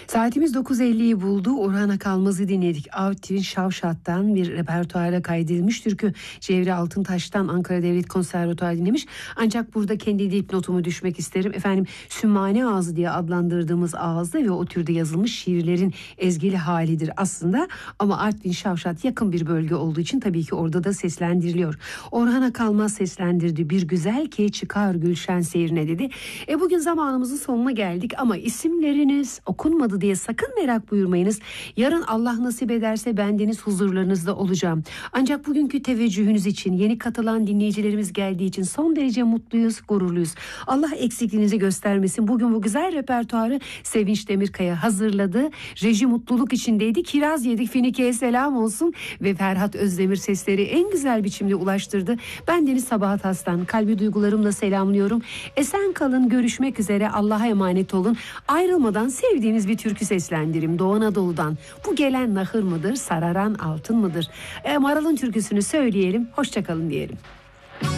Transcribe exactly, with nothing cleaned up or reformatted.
Saatimiz dokuz elliyi buldu. Orhan Akalmaz'ı dinledik. Artvin Şavşat'tan bir repertuara kaydedilmiş türkü. Cevri Altıntaş'tan Ankara Devlet Konservatuarı dinlemiş. Ancak burada kendi dipnotumu düşmek isterim. Efendim, Sümmane Ağzı diye adlandırdığımız ağızda ve o türde yazılmış şiirlerin ezgili halidir aslında. Ama Artvin Şavşat yakın bir bölge olduğu için tabii ki orada da seslendiriliyor. Orhan Akalmaz seslendirdi. Bir güzel ki çıkar Gülşen seyrine dedi. E bugün zamanımızın sonuna geldik ama isimleriniz okunmadı diye sakın merak buyurmayınız. Yarın Allah nasip ederse bendeniz huzurlarınızda olacağım. Ancak bugünkü teveccühünüz için, yeni katılan dinleyicilerimiz geldiği için son derece mutluyuz, gururluyuz. Allah eksikliğinizi göstermesin. Bugün bu güzel repertuarı Sevinç Demirkaya hazırladı. Reji mutluluk içindeydi. Kiraz yedik, Finike'ye selam olsun ve Ferhat Özdemir sesleri en güzel biçimde ulaştırdı. Bendeniz Sabahat Aslan, kalbi duygularımla selamlıyorum. Esen kalın, görüşmek üzere, Allah'a emanet olun. Ayrılmadan sevdiğiniz bir türkü seslendirim Doğu Anadolu'dan. Bu gelen nahır mıdır, sararan altın mıdır? E, Maral'ın türküsünü söyleyelim, hoşçakalın diyelim.